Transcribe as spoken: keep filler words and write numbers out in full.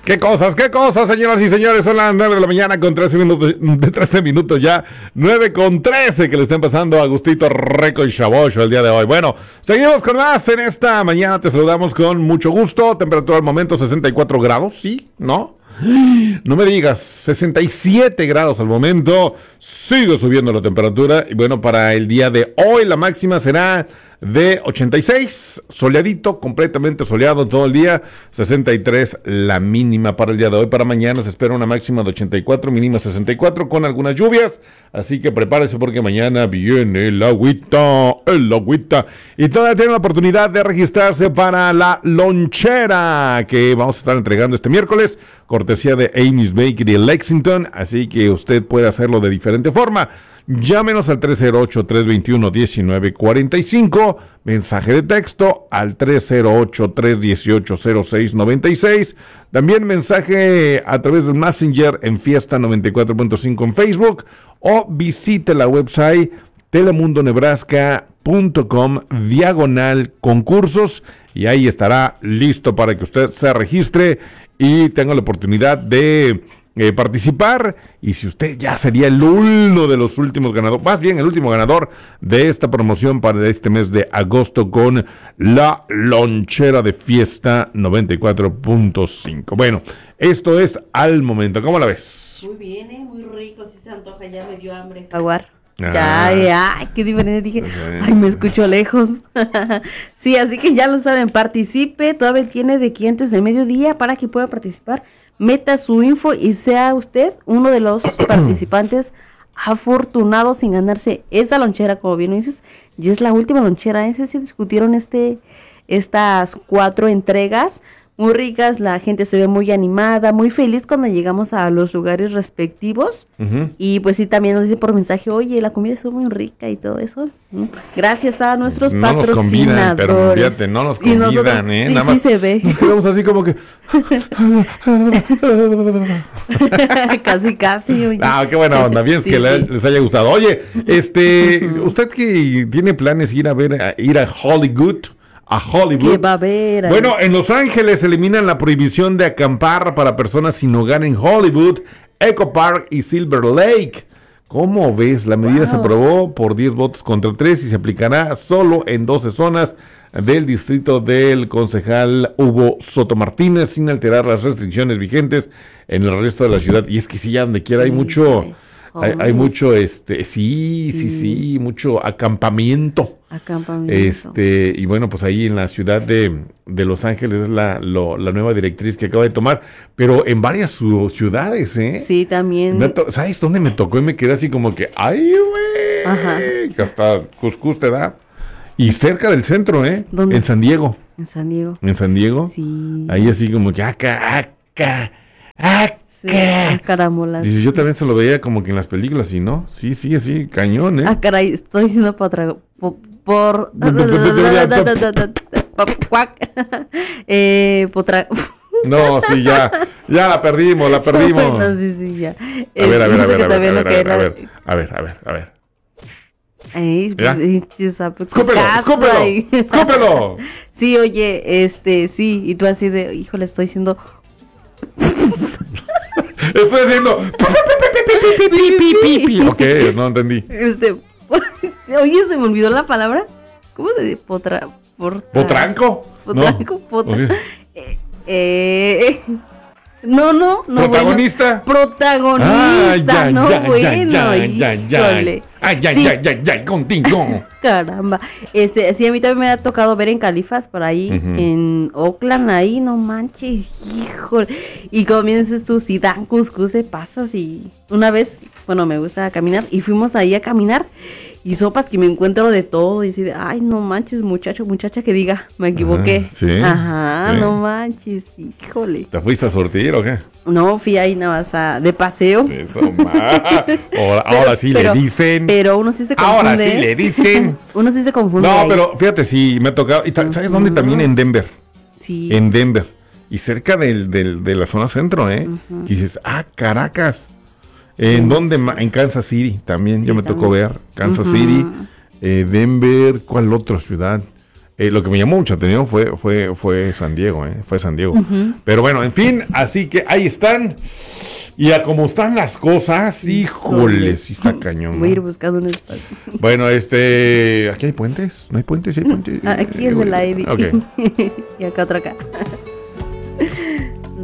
Qué cosas, qué cosas, señoras y señores. Son las nueve de la mañana con trece minutos, de trece minutos ya. nueve con trece que le estén pasando a Gustito Rico y Chavocho el día de hoy. Bueno, seguimos con más en esta mañana. Te saludamos con mucho gusto. Temperatura al momento sesenta y cuatro grados, ¿sí? ¿No? No me digas, sesenta y siete grados al momento. Sigue subiendo la temperatura. Y bueno, para el día de hoy la máxima será de ochenta y seis, soleadito, completamente soleado todo el día, sesenta y tres la mínima para el día de hoy. Para mañana se espera una máxima de ochenta y cuatro, mínima sesenta y cuatro con algunas lluvias, así que prepárese porque mañana viene el agüita, el agüita. Y todavía tiene la oportunidad de registrarse para la lonchera que vamos a estar entregando este miércoles, cortesía de Amy's Bakery de Lexington, así que usted puede hacerlo de diferente forma. Llámenos al tres cero ocho, tres dos uno, uno nueve cuatro cinco, mensaje de texto al tres cero ocho, tres uno ocho, cero seis nueve seis, también mensaje a través del Messenger en Fiesta noventa y cuatro punto cinco en Facebook, o visite la website telemundonebraska punto com diagonal concursos y ahí estará listo para que usted se registre y tenga la oportunidad de Eh, participar, y si usted ya sería el uno de los últimos ganadores, más bien el último ganador de esta promoción para este mes de agosto con la lonchera de Fiesta noventa y cuatro punto cinco. Bueno, esto es al momento, ¿cómo la ves? Muy bien, ¿eh? Muy rico, si se antoja, ya me dio hambre. Jaguar. Ah. Ya, ya, qué diferente, dije, ay, me escucho lejos. Sí, así que ya lo saben, participe, todavía tiene de aquí antes de mediodía para que pueda participar. Meta su info y sea usted uno de los participantes afortunados en ganarse esa lonchera, como bien lo dices, y es la última lonchera. Ese se discutieron este, estas cuatro entregas, muy ricas, la gente se ve muy animada, muy feliz cuando llegamos a los lugares respectivos, uh-huh. Y pues sí, también nos dice por mensaje, oye, la comida es muy rica y todo eso. Gracias a nuestros no patrocinadores. Nos convidan, pero fíjate, no nos convidan, nosotros, ¿eh? Sí, Nada sí más se ve. Nos quedamos así como que... casi, casi. Oye. Ah, qué buena onda, bien, es sí, que sí. les haya gustado. Oye, este, usted que tiene planes ir a ver, a ir a Hollywood... a Hollywood. ¿Qué va a haber? Bueno, en Los Ángeles eliminan la prohibición de acampar para personas sin hogar en Hollywood, Echo Park y Silver Lake. ¿Cómo ves? La medida wow. se aprobó por diez votos contra tres y se aplicará solo en doce zonas del distrito del concejal Hugo Soto Martínez, sin alterar las restricciones vigentes en el resto de la ciudad. Y es que sí, ya donde quiera hay mucho... Hay, hay mucho, este, sí, sí, sí, sí, mucho acampamiento. Acampamiento. Este, y bueno, pues ahí en la ciudad de, de Los Ángeles es la, lo, la nueva directriz que acaba de tomar, pero en varias su, ciudades, ¿eh? Sí, también. To- ¿Sabes dónde me tocó? Y me quedé así como que, ¡ay, güey! Ajá. Que hasta Cuscús te da. Y cerca del centro, ¿eh? ¿Dónde? En San Diego. En San Diego. En San Diego. Sí. Ahí así como que, acá, acá, acá. Sí, ah, carambolas. Dice, yo también se lo veía como que en las películas, ¿sí, no? Sí, sí, así, cañón, ¿eh? Ah, caray, estoy diciendo potra... Por... por eh, potra... No, sí, ya, ya la perdimos, la perdimos. No, sí, sí, ya. A ver, a ver, a ver, a ver, a ver, a ver, a ver, a ver, a ver, a ver. Ay, ¿Ya? Escúpelo, escúpelo, escúpelo. Sí, oye, este, sí, y tú así de, híjole, estoy diciendo... Estoy haciendo... Ok, no entendí. Este, oye, se me olvidó la palabra. ¿Cómo se dice? Potra, por, ¿Potranco? Potranco, no. potra. Okay. Eh, eh, no, no, no. ¿Protagonista? Bueno. Protagonista, ah, ya, no, ya, bueno. Ya, ya, ya, ya. Ay, ya, sí. ya, ya, ya, contigo. Caramba. Este, sí, a mí también me ha tocado ver en Califas, por ahí, uh-huh. en Oakland, ahí, no manches, híjole. Y como bien dices tú, si dan cuscús, se pasas y una vez, bueno, me gusta caminar y fuimos ahí a caminar y sopas que me encuentro de todo y así de, ay, no manches, muchacho, muchacha que diga, me equivoqué. Ajá, sí, Ajá, sí. no manches, híjole. ¿Te fuiste a surtir o qué? No, fui ahí nada más a, de paseo. Eso, ma. Ahora, ahora sí pero, le dicen. Pero uno sí se confunde. Ahora sí le dicen. Uno sí se confunde. No, ahí. pero fíjate, sí, me ha tocado. ¿Y ta- sabes dónde? También en Denver. Sí. En Denver. Y cerca del, del, de la zona centro, ¿eh? Uh-huh. Y dices, ah, Caracas. ¿En sí, dónde? Sí. En Kansas City también. Sí, yo me también. tocó ver. Kansas uh-huh. City, eh, Denver, ¿cuál otra ciudad? Eh, lo que me llamó mucho atención fue, fue, fue San Diego, eh, fue San Diego. Uh-huh. Pero bueno, en fin, así que ahí están. Y a como están las cosas, híjole, sí está cañón. Voy a ir buscando un espacio. Bueno, este, ¿aquí hay puentes? ¿No hay puentes? ¿Hay puentes? Ah, aquí es de la Eddie. Okay. Y acá otra acá.